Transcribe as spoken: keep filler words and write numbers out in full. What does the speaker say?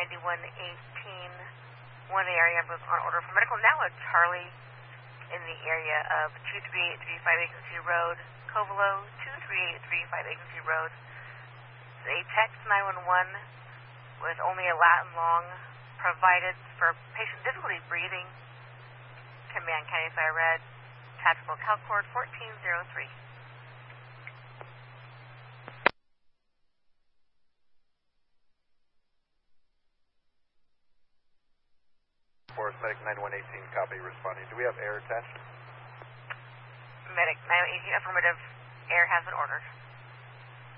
ninety-one eighteen, one area was on order for medical. Now a Charlie in the area of two three eight three five Agency Road, Covelo, two three eight three five Agency Road. A text nine one one with only a Latin long provided for patient difficulty breathing. Command County Fire Red, Tactical CalCord fourteen oh three. Forest Medic nine one eighteen, copy, responding. Do we have air attached? Medic nine one eighteen, affirmative. Air has been ordered.